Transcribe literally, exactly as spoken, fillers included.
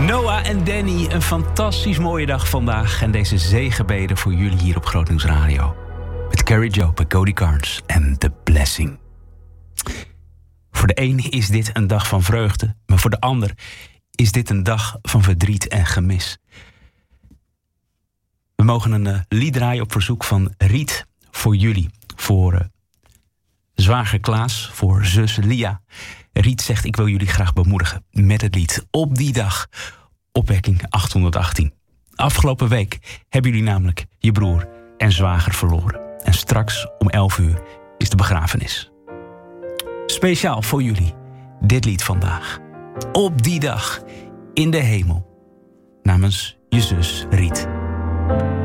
Noah en Danny, een fantastisch mooie dag vandaag. En deze zegenbeden voor jullie hier op Groot Nieuws Radio. Met Carrie Joe, Cody Carnes en The Blessing. Voor de een is dit een dag van vreugde. Maar voor de ander is dit een dag van verdriet en gemis. We mogen een uh, lied draaien op verzoek van Riet voor jullie. Voor uh, zwager Klaas, voor zus Lia. Riet zegt, ik wil jullie graag bemoedigen met het lied Op die dag, opwekking achthonderdachttien. Afgelopen week hebben jullie namelijk je broer en zwager verloren. En straks om elf uur is de begrafenis. Speciaal voor jullie dit lied vandaag. Op die dag in de hemel. Namens je zus Riet.